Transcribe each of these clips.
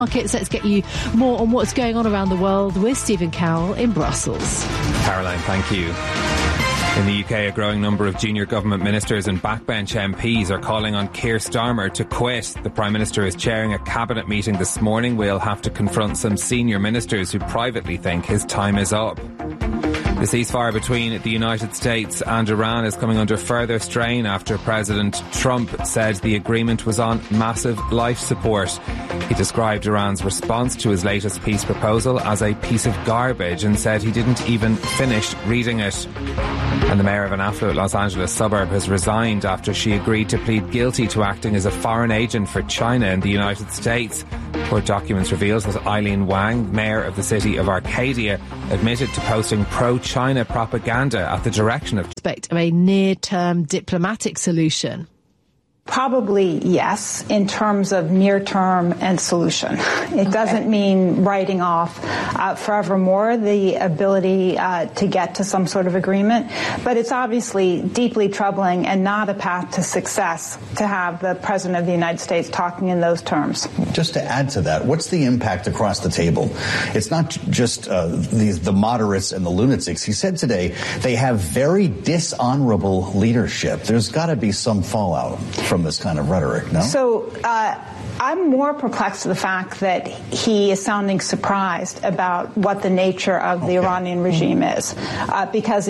Markets. Let's get you more on what's going on around the world with Stephen Carroll in Brussels. Caroline, thank you. In the UK, a growing number of junior government ministers and backbench MPs are calling on Keir Starmer to quit. The Prime Minister is chairing a cabinet meeting this morning. We'll have to confront some senior ministers who privately think his time is up. The ceasefire between the United States and Iran is coming under further strain after President Trump said the agreement was on massive life support. He described Iran's response to his latest peace proposal as a piece of garbage and said he didn't even finish reading it. And the mayor of an affluent Los Angeles suburb has resigned after she agreed to plead guilty to acting as a foreign agent for China in the United States. Court documents reveals that Eileen Wang, mayor of the city of Arcadia, admitted to posting pro-China propaganda at the direction of a near-term diplomatic solution. Probably yes, in terms of near-term and solution. It doesn't mean writing off forevermore the ability to get to some sort of agreement, but it's obviously deeply troubling and not a path to success to have the President of the United States talking in those terms. Just to add to that, what's the impact across the table? It's not just the moderates and the lunatics. He said today they have very dishonorable leadership. There's got to be some fallout from this kind of rhetoric, no? So I'm more perplexed with the fact that he is sounding surprised about what the nature of the Iranian regime is, because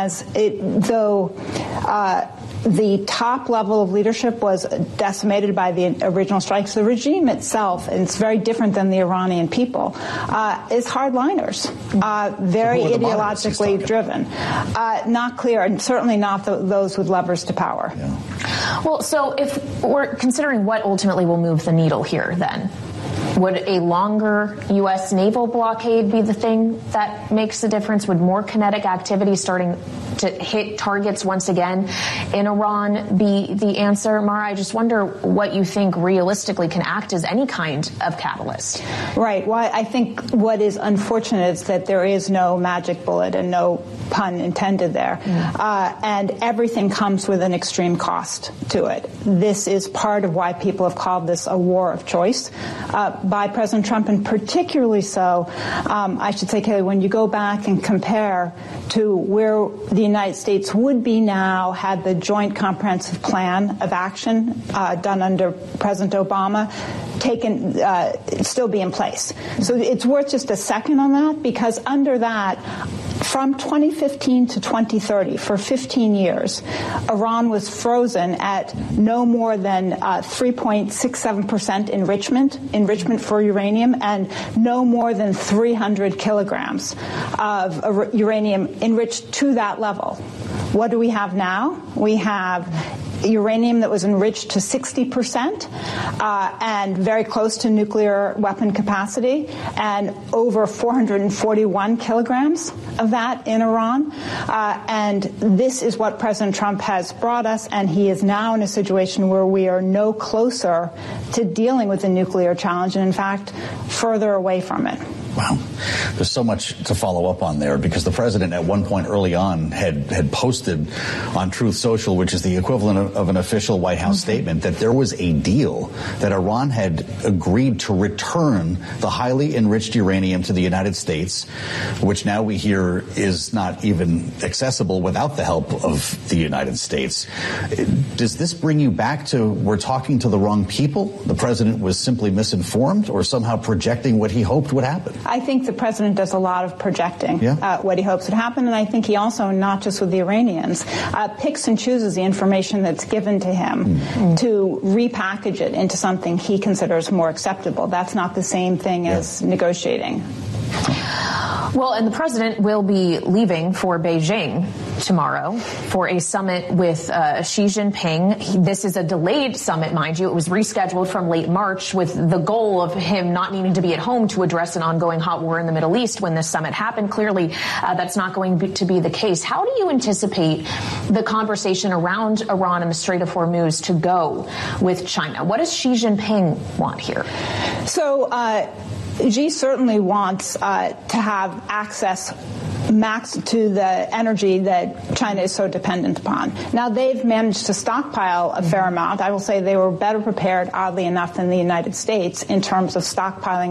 though the top level of leadership was decimated by the original strikes, the regime itself, and it's very different than the Iranian people, is hardliners, very ideologically driven. Not clear, and certainly not those with levers to power. Yeah. Well, so if we're considering what ultimately will move the needle here, then, would a longer U.S. naval blockade be the thing that makes the difference? Would more kinetic activity starting to hit targets once again in Iran be the answer? Mara, I just wonder what you think realistically can act as any kind of catalyst. Right. Well, I think what is unfortunate is that there is no magic bullet, and no pun intended there. And everything comes with an extreme cost to it. This is part of why people have called this a war of choice by President Trump, and particularly so, I should say, Kelly, when you go back and compare to where the United States would be now had the Joint Comprehensive Plan of Action done under President Obama still be in place. So it's worth just a second on that, because under that, from 2015 to 2030, for 15 years, Iran was frozen at no more than 3.67% enrichment for uranium, and no more than 300 kilograms of uranium enriched to that level. What do we have now? We have uranium that was enriched to 60% and very close to nuclear weapon capacity, and over 441 kilograms of that in Iran. And this is what President Trump has brought us, and he is now in a situation where we are no closer to dealing with the nuclear challenge, and in fact, further away from it. Wow. There's so much to follow up on there, because the president at one point early on had posted on Truth Social, which is the equivalent of an official White House statement, that there was a deal that Iran had agreed to return the highly enriched uranium to the United States, which now we hear is not even accessible without the help of the United States. Does this bring you back to we're talking to the wrong people? The president was simply misinformed, or somehow projecting what he hoped would happen? I think the president does a lot of projecting what he hopes would happen, and I think he also, not just with the Iranians, picks and chooses the information that's given to him to repackage it into something he considers more acceptable. That's not the same thing as negotiating. Well, and the president will be leaving for Beijing tomorrow for a summit with Xi Jinping. This is a delayed summit, mind you. It was rescheduled from late March with the goal of him not needing to be at home to address an ongoing hot war in the Middle East when this summit happened. Clearly, that's not going to be the case. How do you anticipate the conversation around Iran and the Strait of Hormuz to go with China? What does Xi Jinping want here? So, Xi certainly wants to have access to the energy that China is so dependent upon. Now, they've managed to stockpile a fair amount. I will say they were better prepared, oddly enough, than the United States in terms of stockpiling